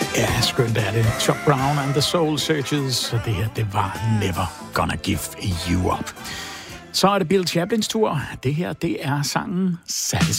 Ja, skønt er det. Chuck Brown and the Soul Searchers, og det her, det var Never Gonna Give You Up. Så er det Bill Chaplins tur. Det her, det er sangen Satisfaction.